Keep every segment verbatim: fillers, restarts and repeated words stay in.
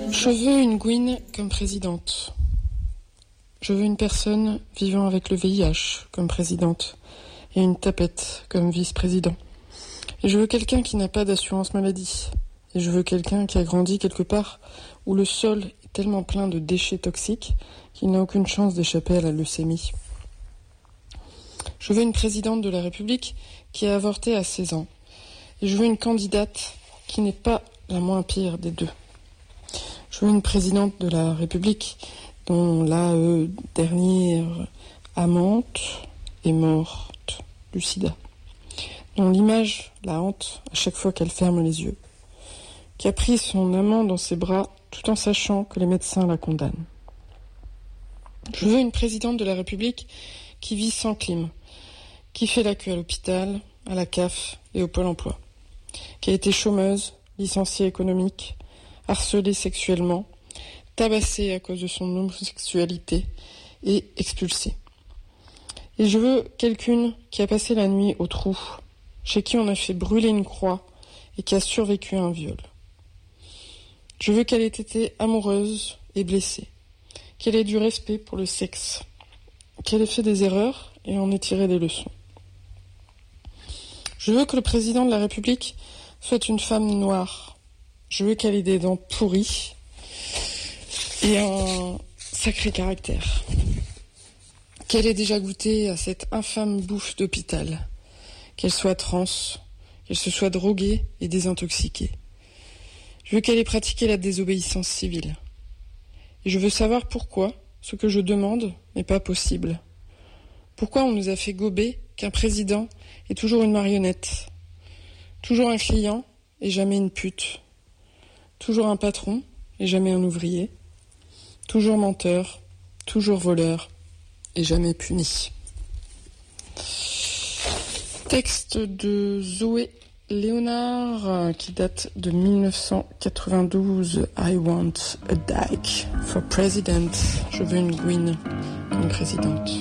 Je veux une Gwyn comme présidente. Je veux une personne vivant avec le V I H comme présidente et une tapette comme vice-président. Et je veux quelqu'un qui n'a pas d'assurance maladie. Et je veux quelqu'un qui a grandi quelque part où le sol est tellement plein de déchets toxiques qu'il n'a aucune chance d'échapper à la leucémie. Je veux une présidente de la République qui a avorté à seize ans. Et je veux une candidate qui n'est pas la moins pire des deux. Je veux une présidente de la République dont la euh, dernière amante est morte du sida, dont l'image la hante à chaque fois qu'elle ferme les yeux, qui a pris son amant dans ses bras tout en sachant que les médecins la condamnent. Je veux une présidente de la République qui vit sans clim, qui fait la queue à l'hôpital, à la C A F et au Pôle emploi, qui a été chômeuse, licenciée économique, harcelée sexuellement, tabassée à cause de son homosexualité et expulsée. Et je veux quelqu'une qui a passé la nuit au trou, chez qui on a fait brûler une croix et qui a survécu à un viol. Je veux qu'elle ait été amoureuse et blessée, qu'elle ait du respect pour le sexe, qu'elle ait fait des erreurs et en ait tiré des leçons. Je veux que le président de la République soit une femme noire. Je veux qu'elle ait des dents pourries et un sacré caractère. Qu'elle ait déjà goûté à cette infâme bouffe d'hôpital. Qu'elle soit trans, qu'elle se soit droguée et désintoxiquée. Je veux qu'elle ait pratiqué la désobéissance civile. Et je veux savoir pourquoi ce que je demande n'est pas possible. Pourquoi on nous a fait gober qu'un président est toujours une marionnette, toujours un client et jamais une pute, toujours un patron et jamais un ouvrier, toujours menteur, toujours voleur et jamais puni. Texte de Zoé Léonard qui date de dix-neuf cent quatre-vingt-douze. I want a dyke for president. Je veux une Gwyn comme présidente.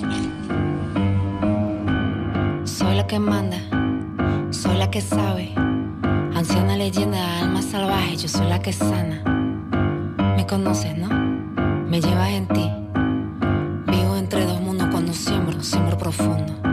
Soy la que manda, soy la que sabe. Anciana leyenda de alma salvaje, yo soy la que sana. Me conoces, ¿no? Me llevas en ti. Vivo entre dos mundos cuando siembro, siembro profundo.